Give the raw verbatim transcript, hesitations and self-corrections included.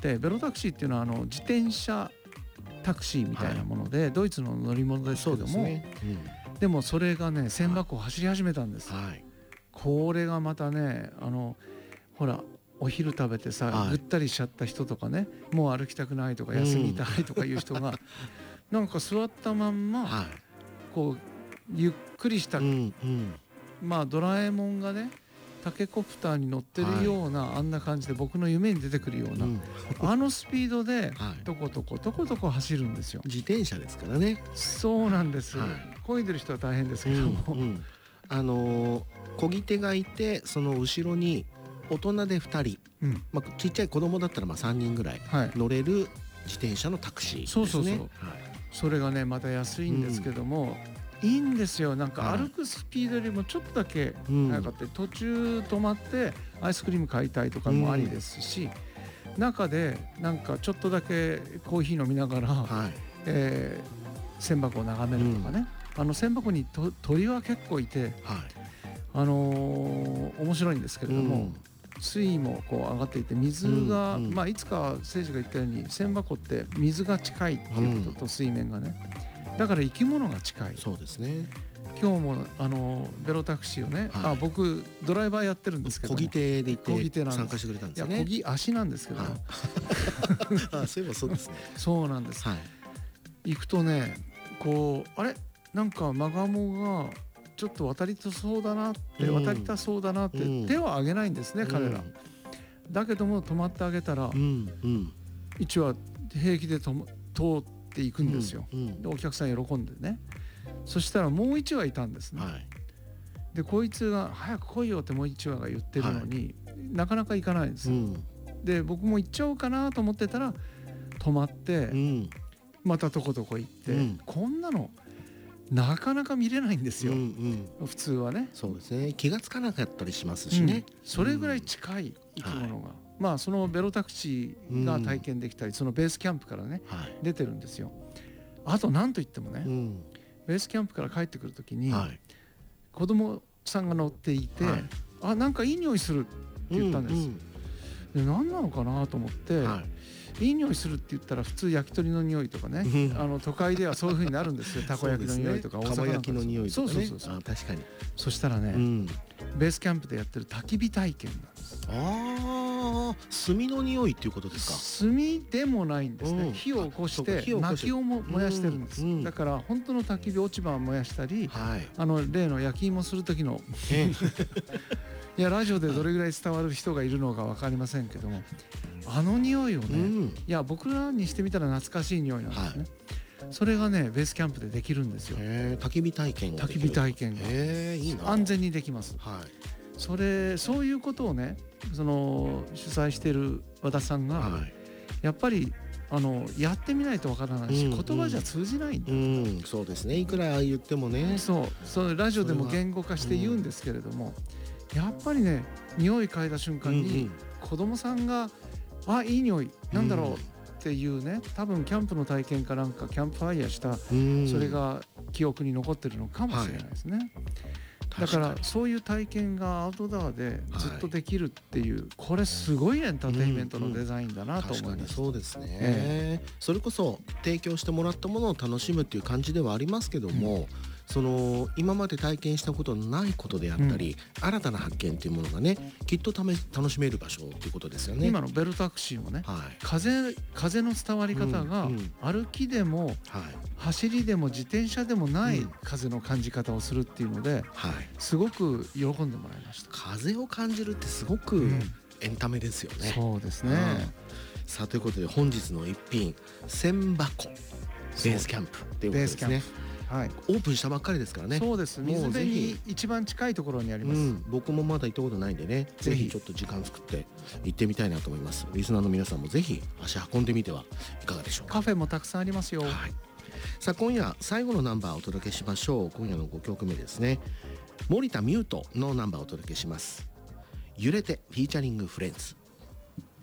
ってベロタクシーっていうのはあの自転車タクシーみたいなもので、はい、ドイツの乗り物ですけども、そうですね、うん、でもそれがね千波湖を走り始めたんです、はい、これがまたねあのほらお昼食べてさ、はい、ぐったりしちゃった人とかねもう歩きたくないとか休みたいとかいう人が、うん、なんか座ったまんま、はい、こうゆっくりした、うんうん、まあドラえもんがねタケコプターに乗ってるような、はい、あんな感じで僕の夢に出てくるような、うん、あのスピードでとことこどこどこ走るんですよ。 自転車ですからね。 そうなんです、はい、漕いでる人は大変ですけども、うんうん、 あのー、漕ぎ手がいてその後ろに大人でふたり、うんまあ、ちっちゃい子供だったらまあさんにんぐらい乗れる自転車のタクシーですね。 そうそうそう、はい、それがねまた安いんですけども、うん、いいんですよ。なんか歩くスピードよりもちょっとだけ速かった、うん、途中止まってアイスクリーム買いたいとかもありですし、うん、中でなんかちょっとだけコーヒー飲みながら、はいえー、千波湖を眺めるとかね、うん、あの千波湖にと鳥は結構いて、はいあのー、面白いんですけれども、うん水位もこう上がっていて水が、うんうんまあ、いつか誠司が言ったように千波湖って水が近いっていうことと水面がねだから生き物が近い。 そうですね。 今日もあのベロタクシーをね、はい、あ僕ドライバーやってるんですけど漕ぎ手で行って参加してくれたんですよね。 いや漕ぎ足なんですけど、はい、 あそういえばそうですねそうなんです、はい、行くとねこうあれなんかマガモがちょっと渡りたそうだなって、うん、渡りたそうだなって手を挙げないんですね、うん、彼らだけども止まってあげたら、うんうん、いち羽平気でと通っていくんですよ、うんうん、でお客さん喜んでねそしたらもういち羽いたんですね、はい、でこいつが早く来いよってもういち羽が言ってるのに、はい、なかなか行かないんですよ、うん、で僕も行っちゃおうかなと思ってたら止まって、うん、またとことこ行って、うん、こんなのなかなか見れないんですよ、うんうん、普通はね。 そうですね気がつかなかったりしますしね、 うん、それぐらい近い生き物が、うんはい、まあそのベロタクシーが体験できたり、うん、そのベースキャンプからね、はい、出てるんですよ。あと何と言ってもね、うん、ベースキャンプから帰ってくる時に、はい、子供さんが乗っていて、はい、あなんかいい匂いするって言ったんです、うんうん、で何なのかなと思って、はいいい匂いするって言ったら普通焼き鳥の匂いとかねあの都会ではそういう風になるんですよたこ焼きの匂いとか大阪焼きの匂いとかねそうそうそうあ確かにそしたらね、うん、ベースキャンプでやってる焚き火体験なんです。 ああ炭の匂いっていうことですか。 炭でもないんですね、うん、火を起こして薪をも燃やしてるんです、うん、だから本当の焚き火落ち葉を燃やしたり、はい、あの例の焼き芋する時のいやラジオでどれぐらい伝わる人がいるのか分かりませんけどもあの匂いをね、うん、いや僕らにしてみたら懐かしい匂いなんですね、はい、それがねベースキャンプでできるんですよ。 へ焚き火体験ができる。 焚き火体験がへいいな安全にできます、はい、それそういうことをねその主催している和田さんが、はい、やっぱりあのやってみないとわからないし、うん、言葉じゃ通じないんだ、うんうん、そうですねいくら言ってもねそうそうラジオでも言語化して言うんですけれども、うん、やっぱりね匂い嗅いだ瞬間に、うんうん、子供さんがあいい匂いなんだろうっていうね、うん、多分キャンプの体験かなんかキャンプファイヤーした、うん、それが記憶に残ってるのかもしれないですね、はい、だからそういう体験がアウトドアでずっとできるっていう、はい、これすごいエンターテインメントのデザインだなと思います、 うんうん、確かにそうですね、ええ、それこそ提供してもらったものを楽しむっていう感じではありますけども、うんその今まで体験したことのないことであったり、うん、新たな発見というものがねきっとため楽しめる場所ということですよね。 今のベルタクシーもね、はい、風, 風の伝わり方が歩きでも、うんうん、走りでも自転車でもない風の感じ方をするっていうので、はい、すごく喜んでもらいました。 風を感じるってすごくエンタメですよね、 うん、そうですね、うん、 さあということで本日の一品千波湖ベースキャンプっていうことですね。はい、オープンしたばっかりですからね。 そうです。水辺に一番近いところにあります、うん、 僕もまだ行ったことないんでねぜひちょっと時間作って行ってみたいなと思います。リスナーの皆さんもぜひ足運んでみてはいかがでしょうか。 カフェもたくさんありますよ、はい、 さあ今夜最後のナンバーをお届けしましょう。今夜のごきょくめですね森田ミュートのナンバーをお届けします。揺れてフィーチャリングフレンズ。